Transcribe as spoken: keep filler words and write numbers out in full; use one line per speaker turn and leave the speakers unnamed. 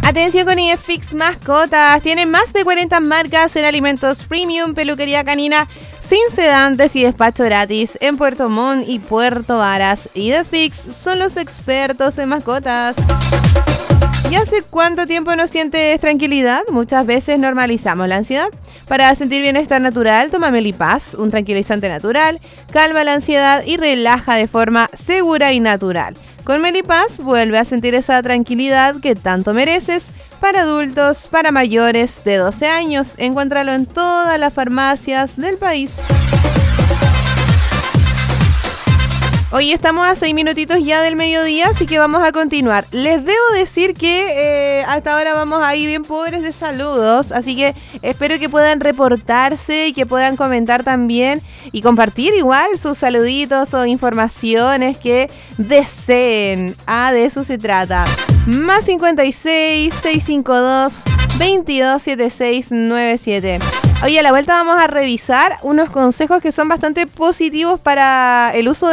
Atención con IDEFIX Mascotas. Tienen más de cuarenta marcas en alimentos premium, peluquería canina sin sedantes y despacho gratis en Puerto Montt y Puerto Varas. IDEFIX son los expertos en mascotas. ¿Y hace cuánto tiempo no sientes tranquilidad? Muchas veces normalizamos la ansiedad. Para sentir bienestar natural, toma Melipaz, un tranquilizante natural, calma la ansiedad y relaja de forma segura y natural. Con Melipaz vuelve a sentir esa tranquilidad que tanto mereces. Para adultos, para mayores de doce años, encuéntralo en todas las farmacias del país. Hoy estamos a seis minutitos ya del mediodía, así que vamos a continuar. Les debo decir que eh, hasta ahora vamos ahí bien pobres de saludos, así que espero que puedan reportarse y que puedan comentar también y compartir igual sus saluditos o informaciones que deseen. Ah, de eso se trata. Más cincuenta y seis, seiscientos cincuenta y dos, veintidós setenta y seis noventa y siete. Oye, a la vuelta vamos a revisar unos consejos que son bastante positivos para el uso de